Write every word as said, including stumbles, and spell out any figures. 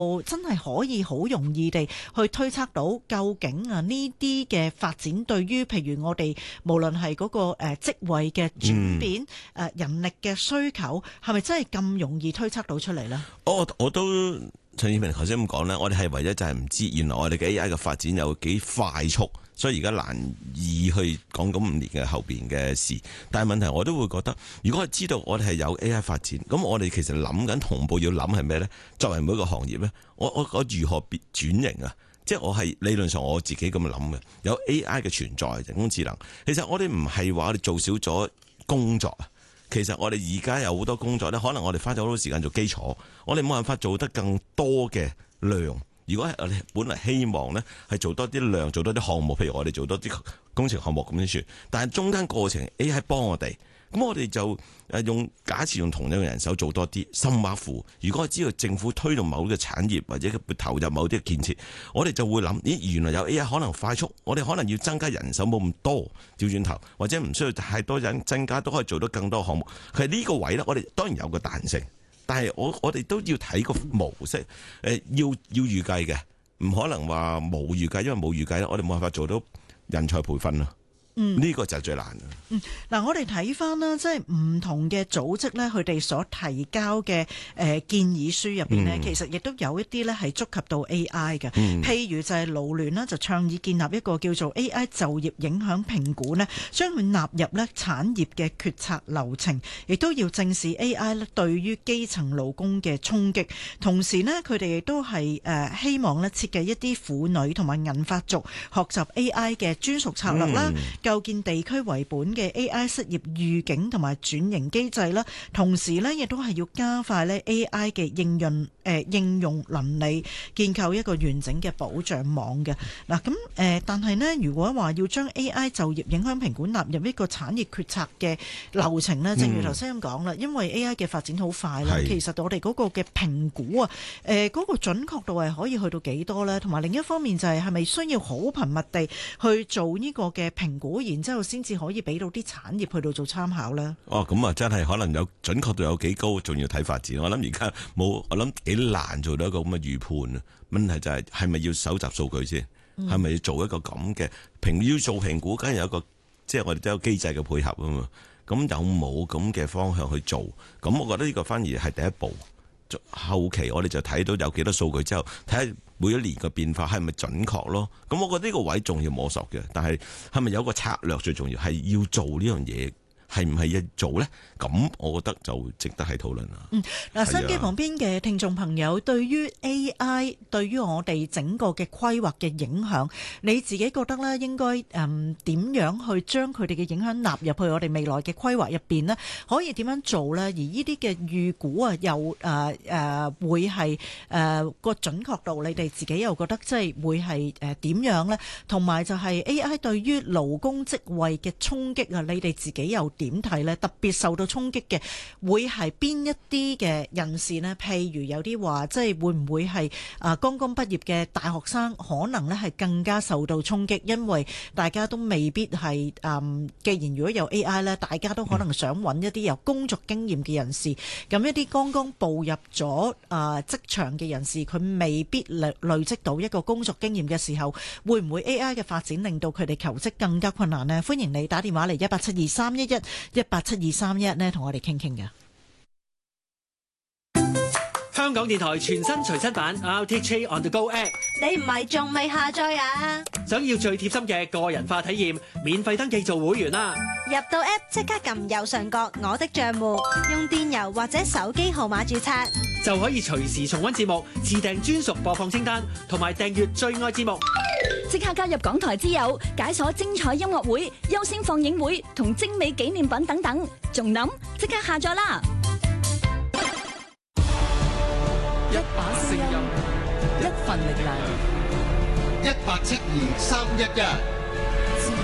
真係可以好容易地去推測到究竟啊呢啲嘅發展對於譬如我哋無論係嗰個誒職位嘅轉變誒、嗯、人力嘅需求係咪真係咁容易推測到出嚟呢？ 我我都陳燕平頭先咁講呢，我哋係唯一就係唔知原來我哋嘅 A I 嘅發展有幾快速，所以而家難以去講咁五年嘅後邊嘅事。但係問題我都會覺得，如果係知道我哋係有 A I 發展，咁我哋其實諗緊同步要諗係咩呢？作為每一個行業呢，我我我如何轉型啊？即係我係理論上我自己咁樣諗嘅，有 A I 嘅存在，人工智能。其實我哋唔係話我哋做少咗工作啊。其實我哋而家有好多工作咧，可能我哋花咗好多時間做基礎，我哋冇辦法做得更多嘅量。如果係我哋本嚟希望咧，係做多啲量，做多啲項目，譬如我哋做多啲工程項目咁先算。但係中間過程 A I 幫我哋，咁我哋就誒用假設用同樣嘅人手做多啲深挖苦。如果我知道政府推動某啲產業或者投入某啲建設，我哋就會諗：咦，原來有 A I 可能快速，我哋可能要增加人手冇咁多，調轉頭或者唔需要太多人增加，都可以做到更多項目。佢係呢個位咧，我哋當然有個彈性，但係我我哋都要睇個模式，誒要要預計嘅，唔可能話冇預計，因為冇預計咧，我哋冇辦法做到人才培訓咯。嗯，呢、這個就係最難嘅。 嗯，嗱，我哋睇翻啦，即係唔同嘅組織咧，佢哋所提交嘅誒建議書入邊咧，其實亦都有一啲咧係觸及到 A I 嘅。嗯、譬如就係勞聯啦，就倡議建立一個叫做 A I 就業影響評估咧，將佢納入咧產業嘅決策流程，亦都要正視 A I 咧對於基層勞工嘅衝擊。同時咧，佢哋亦都係誒希望咧設計一啲婦女同埋銀髮族學習 A I 嘅專屬策略啦。嗯構建地區為本嘅 A I 失業預警同埋轉型機制啦，同時呢亦都係要加快呢 A I 嘅應用誒、呃、應用能力，建構一個完整嘅保障網嘅。嗱咁誒，但係呢，如果話要將 A I 就業影響評估納入一個產業決策嘅流程呢，正如頭先咁講啦，因為 A I 嘅發展好快啦，其實我哋嗰個嘅評估啊，誒、呃、嗰、嗰個準確度係可以去到幾多呢？同埋另一方面就係係咪需要好頻密地去做呢個嘅評估？然之後先至可以俾到啲產業去到做參考咧。 哦，咁啊，真係可能有準確度有幾高，仲要睇發展。我諗而家冇，我諗幾難做到一個咁嘅預判啊。問題就係係咪要搜集數據先？係咪、嗯、要做一個咁嘅評？要做評估，梗係有一個即係我哋都有機制嘅配合啊嘛。咁有冇咁嘅方向去做？咁我覺得呢個反而係第一步。後期我哋就睇到有幾多數據之後，睇下每一年嘅變化係咪準確咯。咁我覺得呢個位仲要摸索嘅，但係係咪有個策略最重要，係要做呢樣嘢。係唔係要做呢？咁我覺得就值得係討論啦。 嗯，嗱，收音機旁邊嘅聽眾朋友，對於 A I 對於我哋整個嘅規劃嘅影響，你自己覺得咧應該誒點樣去將佢哋嘅影響納入去我哋未來嘅規劃入邊呢？可以點樣做呢？而呢啲嘅預估啊，又誒誒、呃、會係誒個準確度，你哋自己又覺得即係會係誒點樣呢？同埋就係 A I 對於勞工職位嘅衝擊啊，你哋自己又點睇呢？特別受到衝擊嘅會係邊一啲嘅人士呢？譬如有啲話，即係會唔會係啊剛剛畢業嘅大學生，可能呢係更加受到衝擊，因為大家都未必係嗯，既然如果有 A I 呢，大家都可能想揾一啲有工作經驗嘅人士。咁一啲剛剛步入咗啊職場嘅人士，佢未必累累積到一個工作經驗嘅時候，會唔會 A I 嘅發展令到佢哋求職更加困難呢？歡迎你打電話嚟一八七二三一一。一八七二三一呢，同我哋傾傾㗎。 香港電台全新隨身版 R T H A On The Go App， 你唔係仲未下載啊？ 想要最貼心嘅個人化體驗，免費登記做會員啦！ 入到 App 即刻撳右上角我的賬戶，用電郵或者手機號碼註冊， 就可以隨時重溫節目，自訂專屬播放清單，同埋訂閱最愛節目。 即刻加入港台之友，解鎖精彩音樂會、優先放映會同精美紀念品等等，仲諗即刻下載啦！ 一把聲音，一份力量，一八七二三一一。